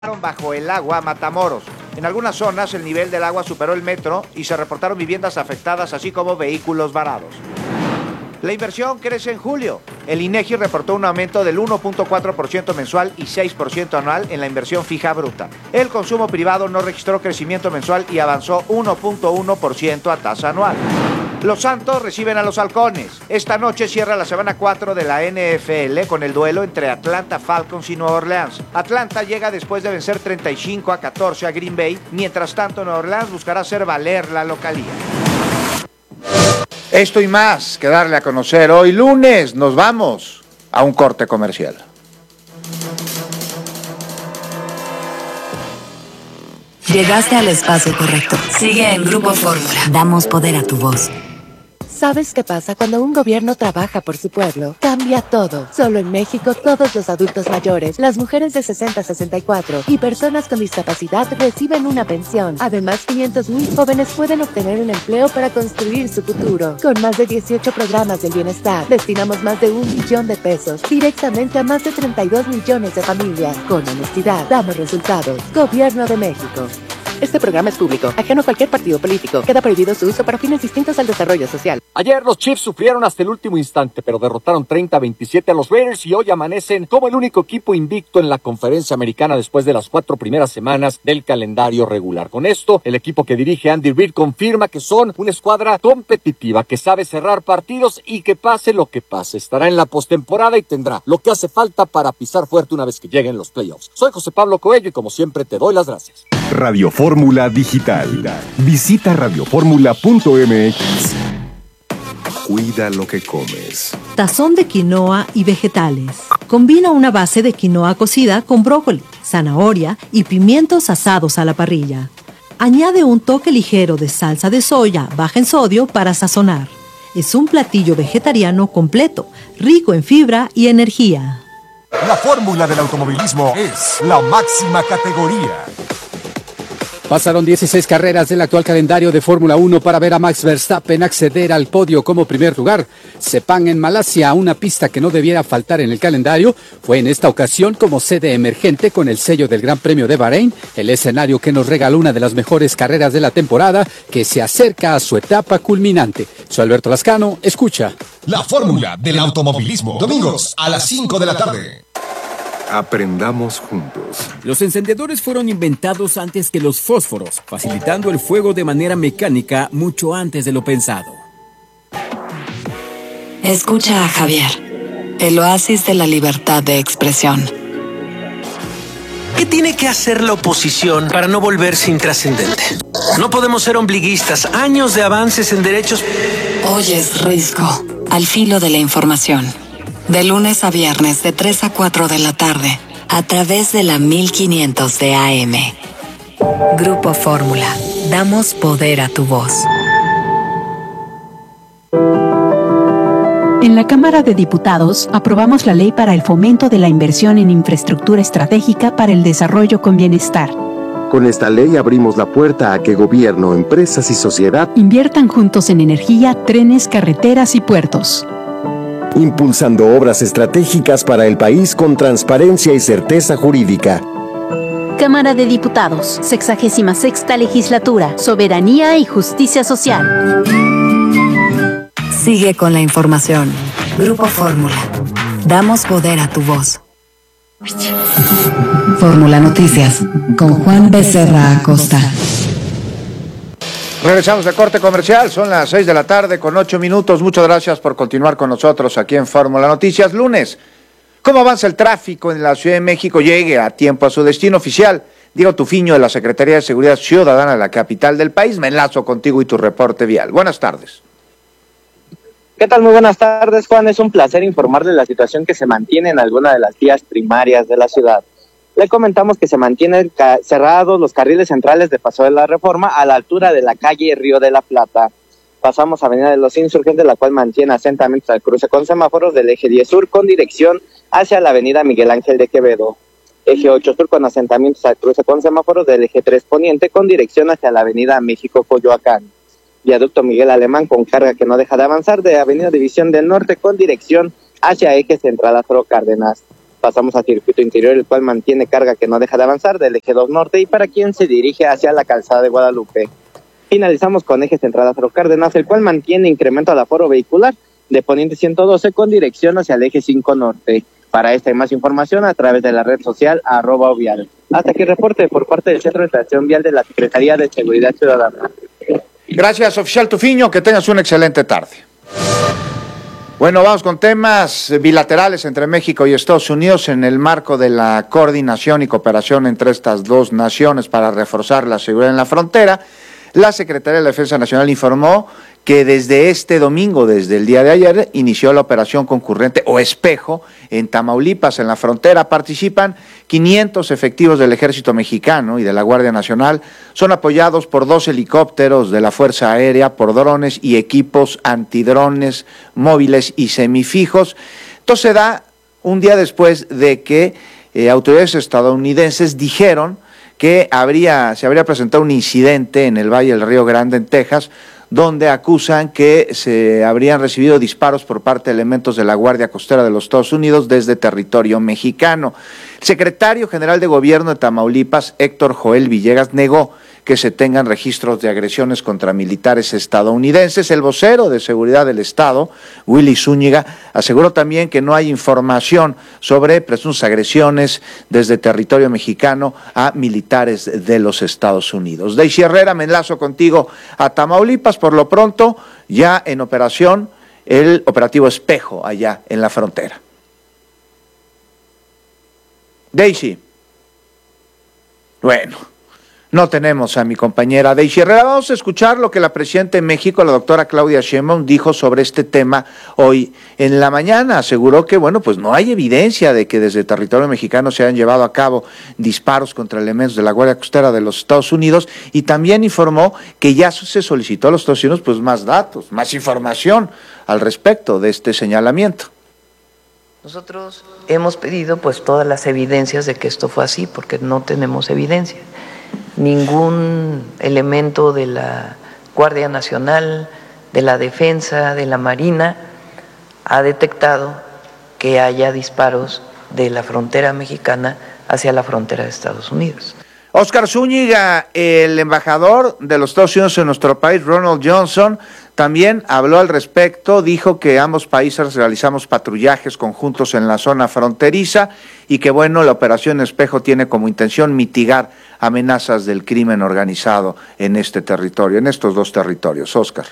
Bajo el agua Matamoros. En algunas zonas el nivel del agua superó el metro y se reportaron viviendas afectadas, así como vehículos varados. La inversión crece en julio. El INEGI reportó un aumento del 1.4% mensual y 6% anual en la inversión fija bruta. El consumo privado no registró crecimiento mensual y avanzó 1.1% a tasa anual. Los Santos reciben a los Halcones. Esta noche cierra la semana 4 de la NFL con el duelo entre Atlanta Falcons y Nueva Orleans. Atlanta llega después de vencer 35-14 a Green Bay. Mientras tanto, Nueva Orleans buscará hacer valer la localía. Esto y más que darle a conocer hoy lunes. Nos vamos a un corte comercial. Llegaste al espacio correcto. Sigue en Grupo Fórmula. Damos poder a tu voz. ¿Sabes qué pasa cuando un gobierno trabaja por su pueblo? Cambia todo. Solo en México, todos los adultos mayores, las mujeres de 60 a 64 y personas con discapacidad reciben una pensión. Además, 500,000 jóvenes pueden obtener un empleo para construir su futuro. Con más de 18 programas del bienestar, destinamos más de 1 billón de pesos directamente a más de 32 millones de familias. Con honestidad, damos resultados. Gobierno de México. Este programa es público, ajeno a cualquier partido político. Queda prohibido su uso para fines distintos al desarrollo social. Ayer los Chiefs sufrieron hasta el último instante, pero derrotaron 30-27 a los Raiders y hoy amanecen como el único equipo invicto en la conferencia americana después de las 4 primeras semanas del calendario regular. Con esto, el equipo que dirige Andy Reid confirma que son una escuadra competitiva, que sabe cerrar partidos y que pase lo que pase, estará en la postemporada y tendrá lo que hace falta para pisar fuerte una vez que lleguen los playoffs. Soy José Pablo Coello y como siempre te doy las gracias. Radio Fórmula Digital. Visita radioformula.mx. Cuida lo que comes. Tazón de quinoa y vegetales. Combina una base de quinoa cocida con brócoli, zanahoria y pimientos asados a la parrilla. Añade un toque ligero de salsa de soya baja en sodio para sazonar. Es un platillo vegetariano completo, rico en fibra y energía. La fórmula del automovilismo es la máxima categoría. Pasaron 16 carreras del actual calendario de Fórmula 1 para ver a Max Verstappen acceder al podio como primer lugar. Sepang en Malasia, una pista que no debiera faltar en el calendario, fue en esta ocasión como sede emergente con el sello del Gran Premio de Bahrein, el escenario que nos regaló una de las mejores carreras de la temporada, que se acerca a su etapa culminante. Soy Alberto Lascano, escucha. La fórmula del automovilismo, domingos a las 5 de la tarde. Aprendamos juntos. Los encendedores fueron inventados antes que los fósforos, facilitando el fuego de manera mecánica mucho antes de lo pensado. Escucha a Javier, el oasis de la libertad de expresión. ¿Qué tiene que hacer la oposición para no volverse intrascendente? No podemos ser ombliguistas. Años de avances en derechos. Oyes Risco, al filo de la información. De lunes a viernes de 3 a 4 de la tarde, a través de la 1500 de AM. Grupo Fórmula. Damos poder a tu voz. En la Cámara de Diputados, aprobamos la ley para el fomento de la inversión en infraestructura estratégica para el desarrollo con bienestar. Con esta ley abrimos la puerta a que gobierno, empresas y sociedad inviertan juntos en energía, trenes, carreteras y puertos. Impulsando obras estratégicas para el país con transparencia y certeza jurídica. Cámara de Diputados, 66ª Legislatura, Soberanía y Justicia Social. Sigue con la información. Grupo Fórmula. Damos poder a tu voz. Fórmula Noticias, con Juan Becerra Acosta. Regresamos de corte comercial, son las 6 de la tarde con 8 minutos. Muchas gracias por continuar con nosotros aquí en Fórmula Noticias. Lunes, ¿cómo avanza el tráfico en la Ciudad de México? Llegue a tiempo a su destino oficial. Diego Tufiño, de la Secretaría de Seguridad Ciudadana de la capital del país. Me enlazo contigo y tu reporte vial. Buenas tardes. ¿Qué tal? Muy buenas tardes, Juan. Es un placer informarle la situación que se mantiene en alguna de las vías primarias de la ciudad. Le comentamos que se mantienen cerrados los carriles centrales de Paseo de la Reforma a la altura de la calle Río de la Plata. Pasamos a Avenida de los Insurgentes, la cual mantiene asentamientos al cruce con semáforos del eje 10 Sur con dirección hacia la Avenida Miguel Ángel de Quevedo. Eje 8 Sur con asentamientos al cruce con semáforos del eje 3 Poniente con dirección hacia la Avenida México-Coyoacán. Viaducto Miguel Alemán con carga que no deja de avanzar de Avenida División del Norte con dirección hacia eje central Lázaro Cárdenas. Pasamos a circuito interior, el cual mantiene carga que no deja de avanzar del eje 2 norte y para quien se dirige hacia la calzada de Guadalupe. Finalizamos con eje central Lázaro Cárdenas, el cual mantiene incremento al aforo vehicular de poniente 112 con dirección hacia el eje 5 norte. Para esta y más información a través de la red social @ovial. Hasta aquí el reporte por parte del Centro de Estación Vial de la Secretaría de Seguridad Ciudadana. Gracias, oficial Tufiño, que tengas una excelente tarde. Bueno, vamos con temas bilaterales entre México y Estados Unidos en el marco de la coordinación y cooperación entre estas dos naciones para reforzar la seguridad en la frontera. La Secretaría de la Defensa Nacional informó que desde este domingo, desde el día de ayer, inició la operación concurrente o espejo en Tamaulipas, en la frontera. Participan 500 efectivos del Ejército Mexicano y de la Guardia Nacional. Son apoyados por 2 helicópteros de la Fuerza Aérea, por drones y equipos antidrones móviles y semifijos. Esto se da un día después de que autoridades estadounidenses dijeron que se habría presentado un incidente en el Valle del Río Grande, en Texas, donde acusan que se habrían recibido disparos por parte de elementos de la Guardia Costera de los Estados Unidos desde territorio mexicano. El secretario general de Gobierno de Tamaulipas, Héctor Joel Villegas, negó que se tengan registros de agresiones contra militares estadounidenses. El vocero de Seguridad del Estado, Willy Zúñiga, aseguró también que no hay información sobre presuntas agresiones desde territorio mexicano a militares de los Estados Unidos. Daisy Herrera, me enlazo contigo a Tamaulipas. Por lo pronto, ya en operación el operativo Espejo allá en la frontera. Daisy. Bueno, no tenemos a mi compañera Daisy Herrera. Vamos a escuchar lo que la presidenta de México, la doctora Claudia Sheinbaum, dijo sobre este tema hoy en la mañana. Aseguró que, pues no hay evidencia de que desde territorio mexicano se hayan llevado a cabo disparos contra elementos de la Guardia Costera de los Estados Unidos, y también informó que ya se solicitó a los Estados Unidos más datos, más información al respecto de este señalamiento. Nosotros hemos pedido todas las evidencias de que esto fue así, porque no tenemos evidencia. Ningún elemento de la Guardia Nacional, de la Defensa, de la Marina ha detectado que haya disparos de la frontera mexicana hacia la frontera de Estados Unidos. Oscar Zúñiga, el embajador de los Estados Unidos en nuestro país, Ronald Johnson, también habló al respecto. Dijo que ambos países realizamos patrullajes conjuntos en la zona fronteriza y que, la operación Espejo tiene como intención mitigar amenazas del crimen organizado en este territorio, en estos dos territorios. Oscar.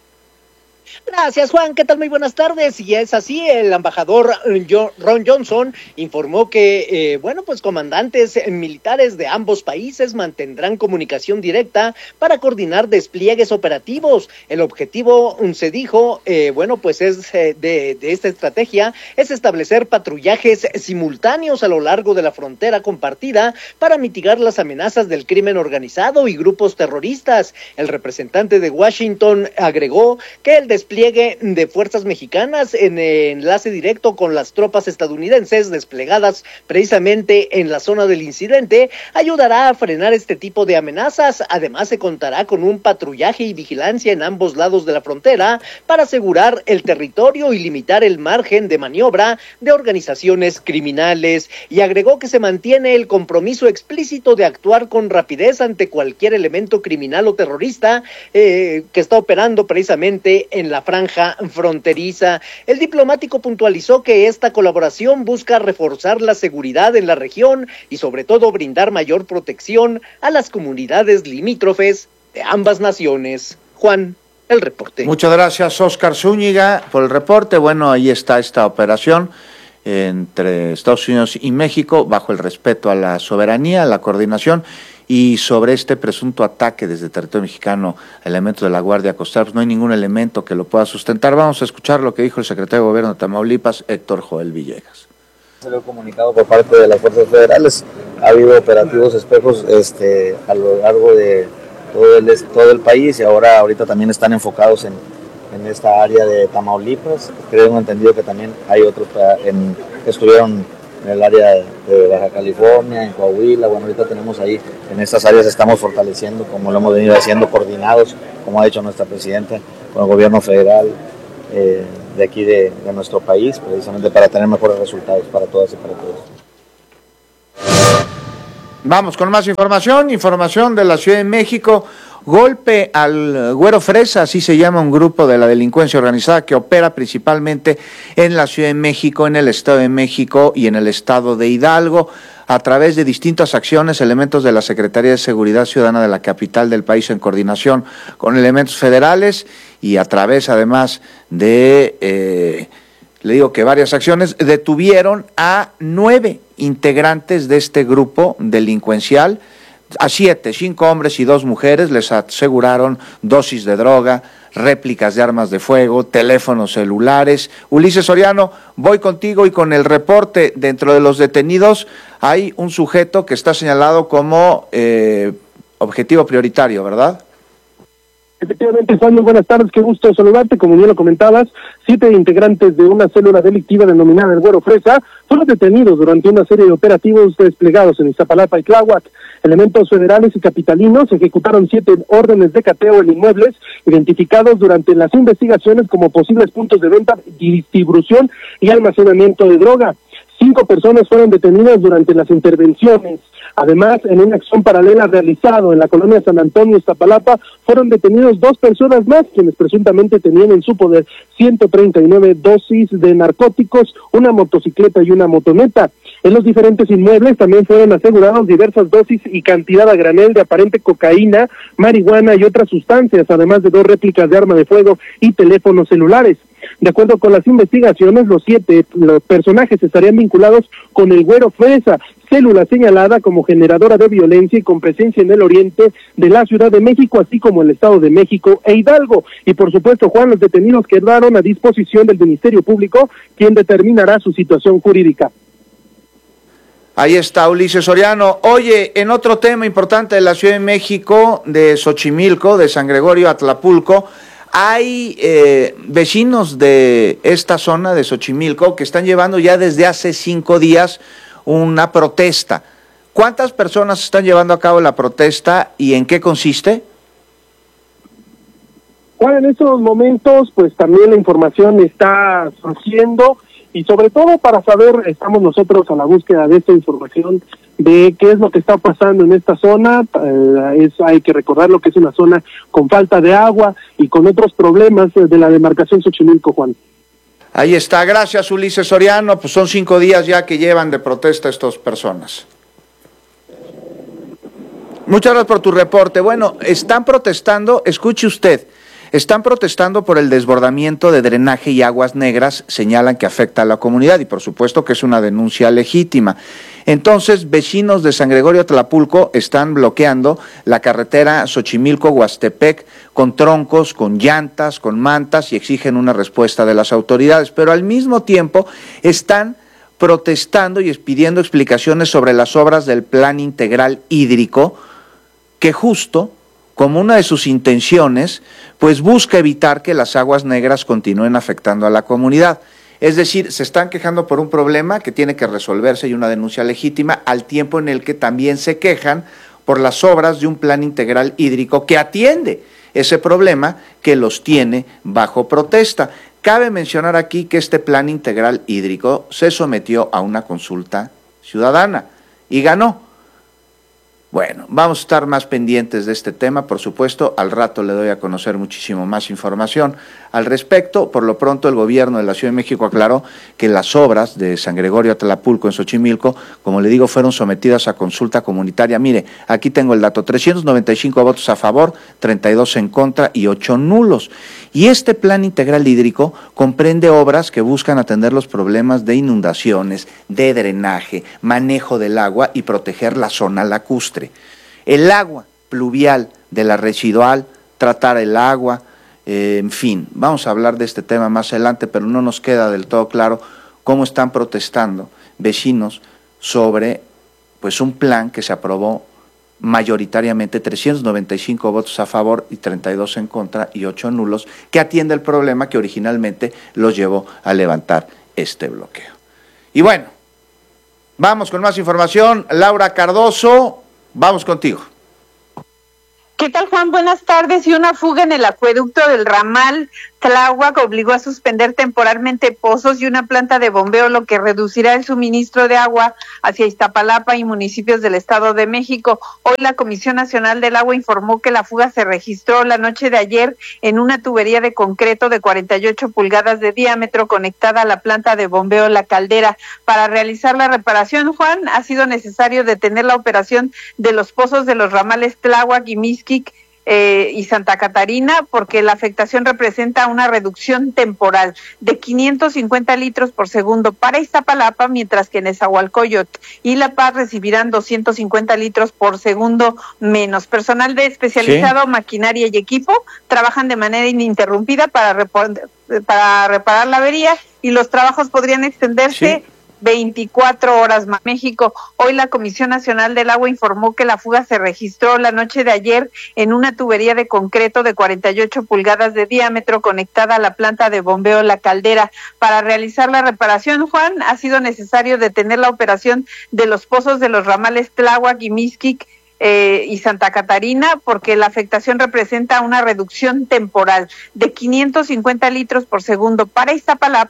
Gracias, Juan. ¿Qué tal? Muy buenas tardes. Y es así, el embajador Ron Johnson informó que, comandantes militares de ambos países mantendrán comunicación directa para coordinar despliegues operativos. El objetivo, se dijo, es de esta estrategia, es establecer patrullajes simultáneos a lo largo de la frontera compartida para mitigar las amenazas del crimen organizado y grupos terroristas. El representante de Washington agregó que el despliegue de fuerzas mexicanas en enlace directo con las tropas estadounidenses desplegadas precisamente en la zona del incidente ayudará a frenar este tipo de amenazas. Además, se contará con un patrullaje y vigilancia en ambos lados de la frontera para asegurar el territorio y limitar el margen de maniobra de organizaciones criminales. Y agregó que se mantiene el compromiso explícito de actuar con rapidez ante cualquier elemento criminal o terrorista que está operando precisamente en la franja fronteriza. El diplomático puntualizó que esta colaboración busca reforzar la seguridad en la región y sobre todo brindar mayor protección a las comunidades limítrofes de ambas naciones. Juan, el reporte. Muchas gracias, Oscar Zúñiga, por el reporte. Ahí está esta operación entre Estados Unidos y México bajo el respeto a la soberanía, a la coordinación. Y sobre este presunto ataque desde territorio mexicano a elementos de la Guardia Costera, no hay ningún elemento que lo pueda sustentar. Vamos a escuchar lo que dijo el secretario de Gobierno de Tamaulipas, Héctor Joel Villegas. Se lo he comunicado por parte de las fuerzas federales. Ha habido operativos espejos a lo largo de todo el país y ahorita también están enfocados en esta área de Tamaulipas. Creo entendido que también hay otros que estuvieron en el área de Baja California, en Coahuila. Ahorita tenemos ahí, en estas áreas estamos fortaleciendo, como lo hemos venido haciendo, coordinados, como ha dicho nuestra presidenta, con el gobierno federal de aquí de nuestro país, precisamente para tener mejores resultados para todas y para todos. Vamos con más información de la Ciudad de México. Golpe al Güero Fresa, así se llama un grupo de la delincuencia organizada que opera principalmente en la Ciudad de México, en el Estado de México y en el Estado de Hidalgo, a través de distintas acciones, elementos de la Secretaría de Seguridad Ciudadana de la capital del país en coordinación con elementos federales y a través además de, le digo que varias acciones, detuvieron a 9 integrantes de este grupo delincuencial, a 7, 5 hombres y 2 mujeres, les aseguraron dosis de droga, réplicas de armas de fuego, teléfonos celulares. Ulises Soriano, voy contigo y con el reporte. Dentro de los detenidos hay un sujeto que está señalado como objetivo prioritario, ¿verdad? Efectivamente, Juan, muy buenas tardes, qué gusto saludarte. Como bien lo comentabas, 7 integrantes de una célula delictiva denominada el Güero Fresa fueron detenidos durante una serie de operativos desplegados en Iztapalapa y Tláhuac. Elementos federales y capitalinos ejecutaron 7 órdenes de cateo en inmuebles identificados durante las investigaciones como posibles puntos de venta, distribución y almacenamiento de droga. 5 personas fueron detenidas durante las intervenciones. Además, en una acción paralela realizada en la colonia San Antonio, Iztapalapa, fueron detenidos 2 personas más, quienes presuntamente tenían en su poder 139 dosis de narcóticos, una motocicleta y una motoneta. En los diferentes inmuebles también fueron asegurados diversas dosis y cantidad a granel de aparente cocaína, marihuana y otras sustancias, además de 2 réplicas de arma de fuego y teléfonos celulares. De acuerdo con las investigaciones, los 7 personajes estarían vinculados con el Güero Fresa, célula señalada como generadora de violencia y con presencia en el oriente de la Ciudad de México, así como el Estado de México e Hidalgo. Y por supuesto, Juan, los detenidos quedaron a disposición del Ministerio Público, quien determinará su situación jurídica. Ahí está Ulises Soriano. Oye, en otro tema importante de la Ciudad de México, de Xochimilco, de San Gregorio a Tlapulco, hay vecinos de esta zona de Xochimilco que están llevando ya desde hace 5 días una protesta. ¿Cuántas personas están llevando a cabo la protesta y en qué consiste? Juan, en estos momentos, pues también la información está surgiendo y sobre todo para saber, estamos nosotros a la búsqueda de esta información de qué es lo que está pasando en esta zona. Hay que recordarlo que es una zona con falta de agua y con otros problemas de la demarcación Xochimilco, Juan. Ahí está, gracias Ulises Soriano, pues son 5 días ya que llevan de protesta estas personas. Muchas gracias por tu reporte. Bueno, están protestando, escuche usted, están protestando por el desbordamiento de drenaje y aguas negras, señalan que afecta a la comunidad y por supuesto que es una denuncia legítima. Entonces, vecinos de San Gregorio Tlapulco están bloqueando la carretera Xochimilco-Huastepec con troncos, con llantas, con mantas y exigen una respuesta de las autoridades, pero al mismo tiempo están protestando y pidiendo explicaciones sobre las obras del Plan Integral Hídrico, que justo como una de sus intenciones, pues busca evitar que las aguas negras continúen afectando a la comunidad. Es decir, se están quejando por un problema que tiene que resolverse y una denuncia legítima, al tiempo en el que también se quejan por las obras de un plan integral hídrico que atiende ese problema que los tiene bajo protesta. Cabe mencionar aquí que este plan integral hídrico se sometió a una consulta ciudadana y ganó. Bueno, vamos a estar más pendientes de este tema, por supuesto, al rato le doy a conocer muchísimo más información al respecto. Por lo pronto, el gobierno de la Ciudad de México aclaró que las obras de San Gregorio a Tlapulco en Xochimilco, como le digo, fueron sometidas a consulta comunitaria. Mire, aquí tengo el dato, 395 votos a favor, 32 en contra y 8 nulos. Y este plan integral hídrico comprende obras que buscan atender los problemas de inundaciones, de drenaje, manejo del agua y proteger la zona lacustre. El agua pluvial de la residual, tratar el agua, en fin, vamos a hablar de este tema más adelante, pero no nos queda del todo claro cómo están protestando vecinos sobre pues un plan que se aprobó mayoritariamente, 395 votos a favor y 32 en contra y 8 nulos, que atiende el problema que originalmente los llevó a levantar este bloqueo. Y bueno, vamos con más información. Laura Cardoso, vamos contigo. ¿Qué tal, Juan? Buenas tardes. Y una fuga en el acueducto del ramal Tláhuac obligó a suspender temporalmente pozos y una planta de bombeo, lo que reducirá el suministro de agua hacia Iztapalapa y municipios del Estado de México. Hoy la Comisión Nacional del Agua informó que la fuga se registró la noche de ayer en una tubería de concreto de 48 pulgadas de diámetro conectada a la planta de bombeo La Caldera. Para realizar la reparación, Juan, ha sido necesario detener la operación de los pozos de los ramales Tláhuac y Mixquic y Santa Catarina, porque la afectación representa una reducción temporal de 550 litros por segundo para Iztapalapa, mientras que Nezahualcóyotl y La Paz recibirán 250 litros por segundo menos. Personal de especializado, maquinaria y equipo trabajan de manera ininterrumpida para reparar la avería, y los trabajos podrían extenderse 24 horas más. México. Hoy la Comisión Nacional del Agua informó que la fuga se registró la noche de ayer en una tubería de concreto de 48 pulgadas de diámetro conectada a la planta de bombeo La Caldera. Para realizar la reparación, Juan, ha sido necesario detener la operación de los pozos de los ramales Tláhuac y Mixquic y Santa Catarina, porque la afectación representa una reducción temporal de 550 litros por segundo para Iztapalapa,